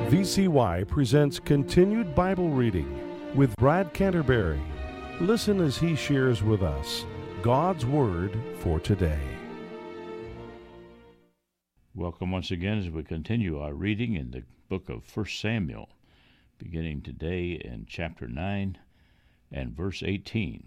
VCY presents Continued Bible Reading with Brad Canterbury. Listen as he shares with us God's Word for today. Welcome once again as we continue our reading in the book of 1 Samuel, beginning today in chapter 9 and verse 18.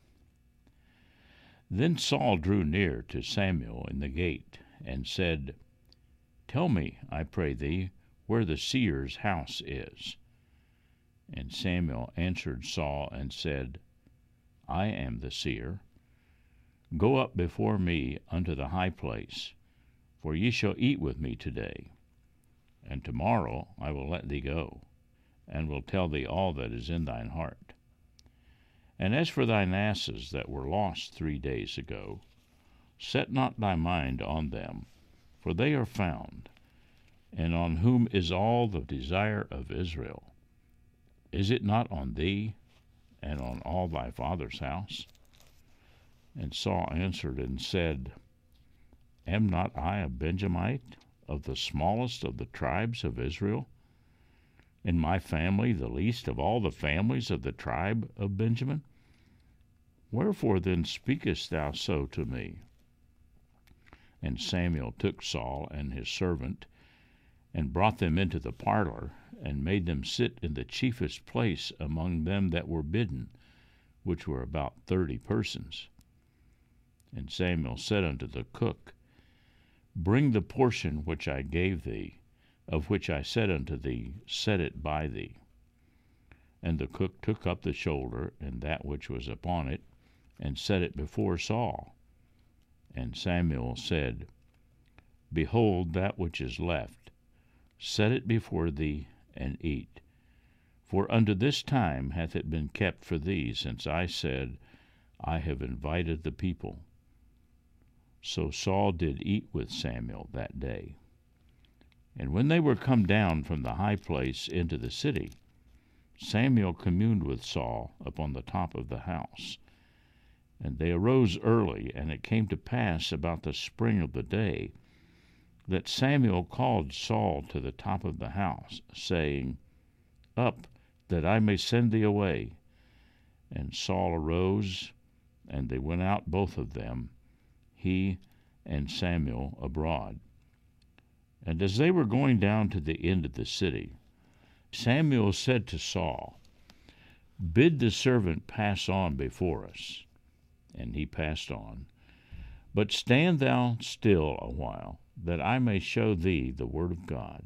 Then Saul drew near to Samuel in the gate and said, "Tell me, I pray thee, where the seer's house is." And Samuel answered Saul and said, I am the seer. Go up before me unto the high place, for ye shall eat with me today. And tomorrow I will let thee go, and will tell thee all that is in thine heart. And as for thine asses that were lost 3 days ago, set not thy mind on them, for they are found. And on whom is all the desire of Israel? Is it not on thee, and on all thy father's house? And Saul answered and said, Am not I a Benjamite, of the smallest of the tribes of Israel? And my family the least of all the families of the tribe of Benjamin? Wherefore then speakest thou so to me? And Samuel took Saul and his servant, and brought them into the parlor, and made them sit in the chiefest place among them that were bidden, which were about 30 persons. And Samuel said unto the cook, Bring the portion which I gave thee, of which I said unto thee, Set it by thee. And the cook took up the shoulder, and that which was upon it, and set it before Saul. And Samuel said, Behold that which is left, set it before thee, and eat. For unto this time hath it been kept for thee, since I said, I have invited the people. So Saul did eat with Samuel that day. And when they were come down from the high place into the city, Samuel communed with Saul upon the top of the house. And they arose early, and it came to pass about the spring of the day, that Samuel called Saul to the top of the house, saying, Up, that I may send thee away. And Saul arose, and they went out both of them, he and Samuel abroad. And as they were going down to the end of the city, Samuel said to Saul, Bid the servant pass on before us. And he passed on. But stand thou still a while, that I may show thee the word of God.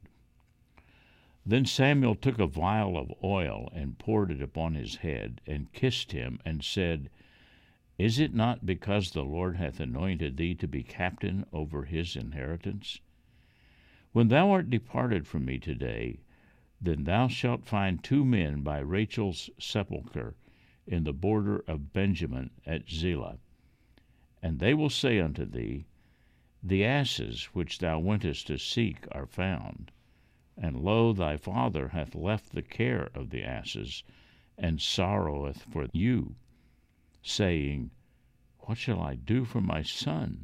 Then Samuel took a vial of oil, and poured it upon his head, and kissed him, and said, Is it not because the Lord hath anointed thee to be captain over his inheritance? When thou art departed from me today, then thou shalt find 2 men by Rachel's sepulchre in the border of Benjamin at Zelah. And they will say unto thee, The asses which thou wentest to seek are found. And lo, thy father hath left the care of the asses, and sorroweth for you, saying, What shall I do for my son?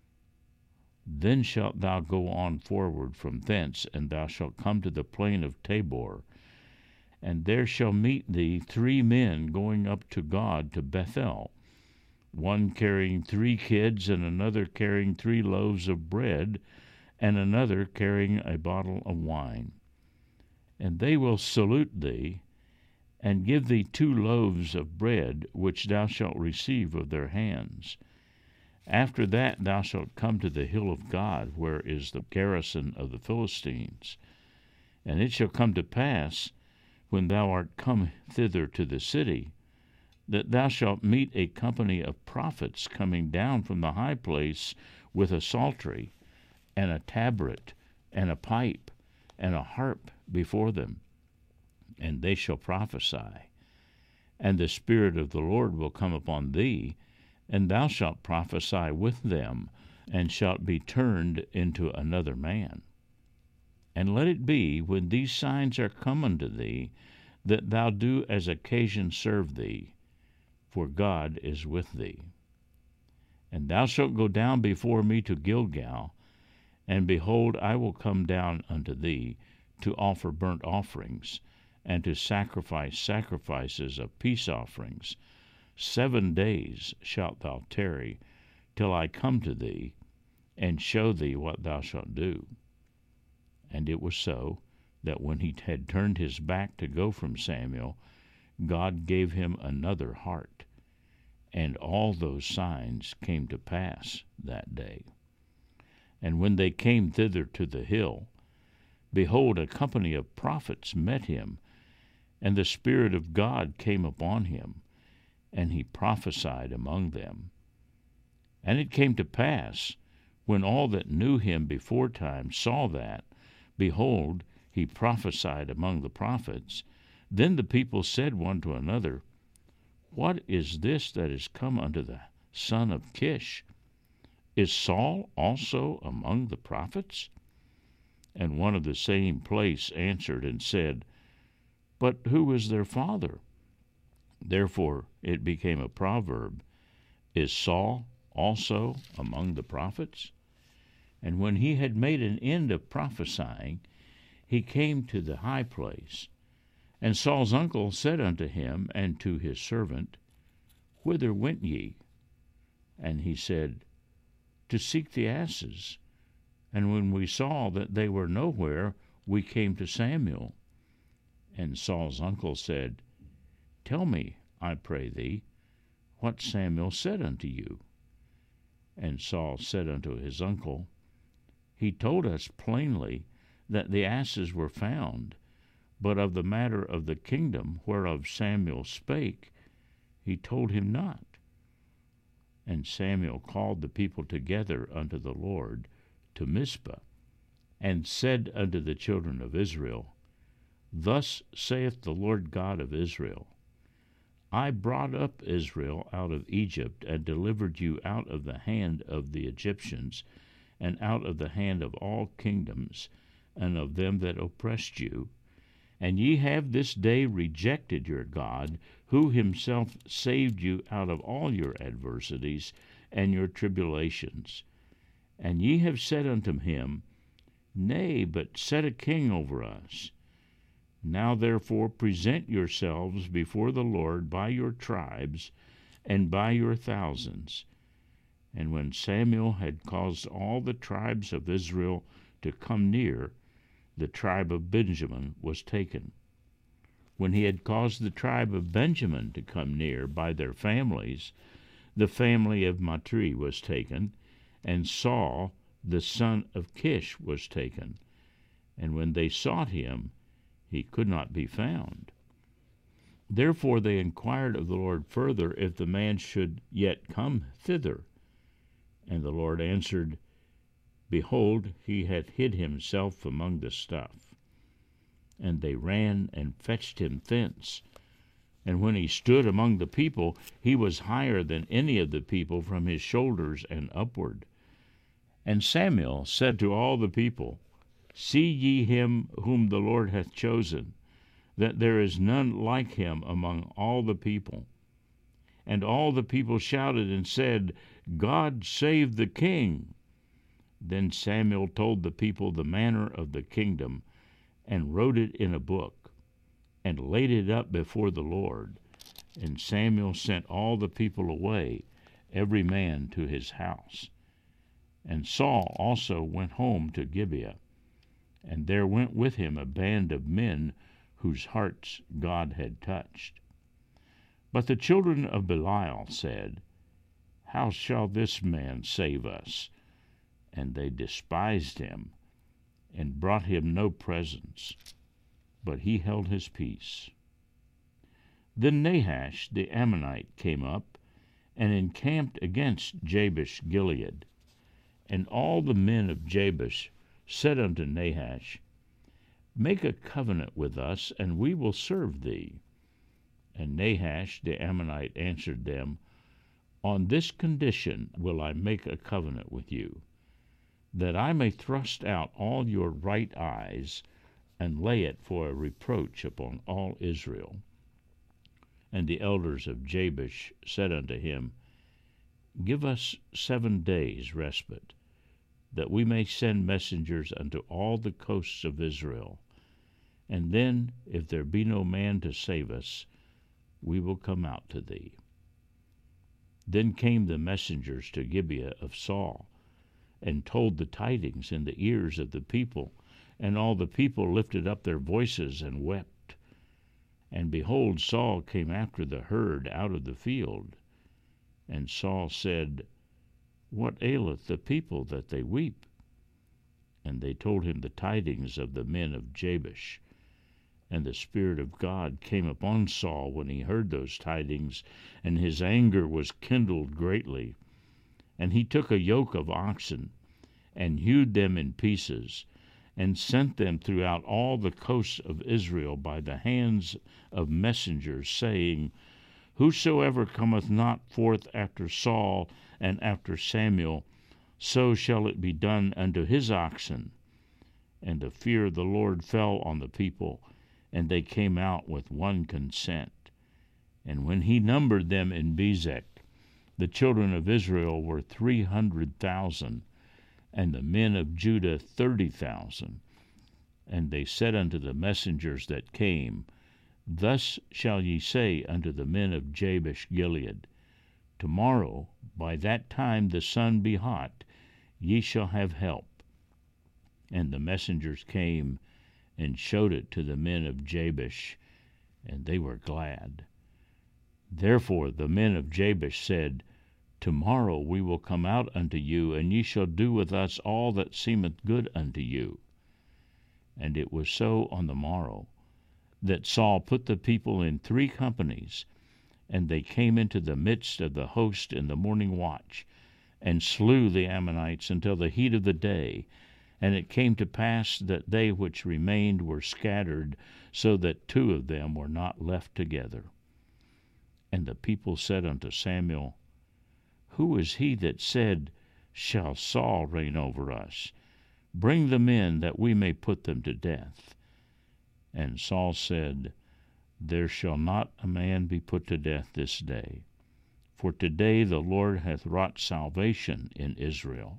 Then shalt thou go on forward from thence, and thou shalt come to the plain of Tabor, and there shall meet thee 3 men going up to God to Bethel, one carrying 3 kids, and another carrying 3 loaves of bread, and another carrying a bottle of wine. And they will salute thee, and give thee 2 loaves of bread, which thou shalt receive of their hands. After that thou shalt come to the hill of God, where is the garrison of the Philistines. And it shall come to pass, when thou art come thither to the city, that thou shalt meet a company of prophets coming down from the high place with a psaltery, and a tabret, and a pipe, and a harp before them. And they shall prophesy. And the Spirit of the Lord will come upon thee, and thou shalt prophesy with them, and shalt be turned into another man. And let it be, when these signs are come unto thee, that thou do as occasion serve thee, for God is with thee. And thou shalt go down before me to Gilgal, and behold, I will come down unto thee, to offer burnt offerings, and to sacrifice sacrifices of peace offerings. 7 days shalt thou tarry, till I come to thee, and show thee what thou shalt do. And it was so, that when he had turned his back to go from Samuel, God gave him another heart. And all those signs came to pass that day. And when they came thither to the hill, behold, a company of prophets met him, and the Spirit of God came upon him, and he prophesied among them. And it came to pass, when all that knew him beforetime saw that, behold, he prophesied among the prophets, then the people said one to another, What is this that is come unto the son of Kish? Is Saul also among the prophets? And one of the same place answered and said, But who is their father? Therefore it became a proverb, Is Saul also among the prophets? And when he had made an end of prophesying, he came to the high place. And Saul's uncle said unto him and to his servant, Whither went ye? And he said, To seek the asses. And when we saw that they were nowhere, we came to Samuel. And Saul's uncle said, Tell me, I pray thee, what Samuel said unto you. And Saul said unto his uncle, He told us plainly that the asses were found, but of the matter of the kingdom whereof Samuel spake, he told him not. And Samuel called the people together unto the Lord to Mizpah, and said unto the children of Israel, Thus saith the Lord God of Israel, I brought up Israel out of Egypt, and delivered you out of the hand of the Egyptians, and out of the hand of all kingdoms, and of them that oppressed you. And ye have this day rejected your God, who himself saved you out of all your adversities and your tribulations. And ye have said unto him, Nay, but set a king over us. Now therefore present yourselves before the Lord by your tribes and by your thousands. And when Samuel had caused all the tribes of Israel to come near, the tribe of Benjamin was taken. When he had caused the tribe of Benjamin to come near by their families, the family of Matri was taken, and Saul, the son of Kish, was taken. And when they sought him, he could not be found. Therefore they inquired of the Lord further if the man should yet come thither. And the Lord answered, Behold, he hath hid himself among the stuff. And they ran and fetched him thence. And when he stood among the people, he was higher than any of the people from his shoulders and upward. And Samuel said to all the people, See ye him whom the Lord hath chosen, that there is none like him among all the people. And all the people shouted and said, God save the king. Then Samuel told the people the manner of the kingdom, and wrote it in a book, and laid it up before the Lord. And Samuel sent all the people away, every man to his house. And Saul also went home to Gibeah, and there went with him a band of men whose hearts God had touched. But the children of Belial said, How shall this man save us? And they despised him, and brought him no presents, but he held his peace. Then Nahash the Ammonite came up, and encamped against Jabesh Gilead. And all the men of Jabesh said unto Nahash, Make a covenant with us, and we will serve thee. And Nahash the Ammonite answered them, On this condition will I make a covenant with you, that I may thrust out all your right eyes, and lay it for a reproach upon all Israel. And the elders of Jabesh said unto him, Give us 7 days' respite, that we may send messengers unto all the coasts of Israel, and then, if there be no man to save us, we will come out to thee. Then came the messengers to Gibeah of Saul, and told the tidings in the ears of the people, and all the people lifted up their voices and wept. And behold, Saul came after the herd out of the field. And Saul said, What aileth the people that they weep? And they told him the tidings of the men of Jabesh. And the Spirit of God came upon Saul when he heard those tidings, and his anger was kindled greatly. And he took a yoke of oxen, and hewed them in pieces, and sent them throughout all the coasts of Israel by the hands of messengers, saying, Whosoever cometh not forth after Saul and after Samuel, so shall it be done unto his oxen. And the fear of the Lord fell on the people, and they came out with one consent. And when he numbered them in Bezek, the children of Israel were 300,000, and the men of Judah 30,000. And they said unto the messengers that came, Thus shall ye say unto the men of Jabesh Gilead, Tomorrow, by that time the sun be hot, ye shall have help. And the messengers came and showed it to the men of Jabesh, and they were glad. Therefore the men of Jabesh said, Tomorrow we will come out unto you, and ye shall do with us all that seemeth good unto you. And it was so on the morrow, that Saul put the people in 3 companies, and they came into the midst of the host in the morning watch, and slew the Ammonites until the heat of the day. And it came to pass that they which remained were scattered, so that 2 of them were not left together. And the people said unto Samuel, Who is he that said, Shall Saul reign over us? Bring them in, that we may put them to death. And Saul said, There shall not a man be put to death this day, for today the Lord hath wrought salvation in Israel.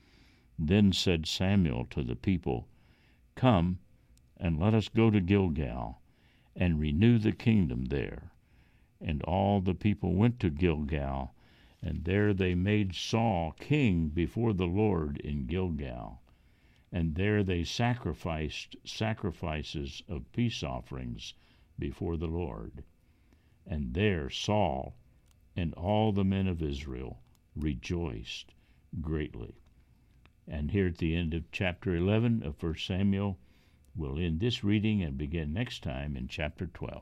Then said Samuel to the people, Come, and let us go to Gilgal, and renew the kingdom there. And all the people went to Gilgal, and there they made Saul king before the Lord in Gilgal. And there they sacrificed sacrifices of peace offerings before the Lord. And there Saul and all the men of Israel rejoiced greatly. And here at the end of chapter 11 of 1 Samuel, we'll end this reading and begin next time in chapter 12.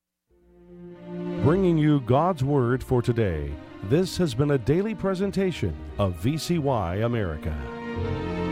Bringing you God's Word for today, this has been a daily presentation of VCY America.